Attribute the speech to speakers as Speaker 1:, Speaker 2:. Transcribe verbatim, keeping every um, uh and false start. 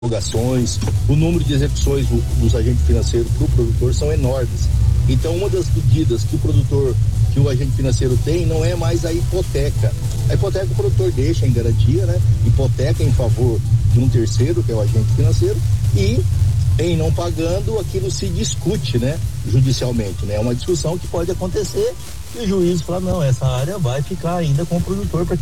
Speaker 1: prorrogações, o número de execuções do, dos agentes financeiros para o produtor são enormes. Então, uma das medidas que o produtor, que o agente financeiro tem, não é mais a hipoteca. A hipoteca o produtor deixa em garantia, né? Hipoteca em favor de um terceiro, que é o agente financeiro, e em não pagando, aquilo se discute, né? Judicialmente, né? É uma discussão que pode acontecer e o juiz fala, não, essa área vai ficar ainda com o produtor, porque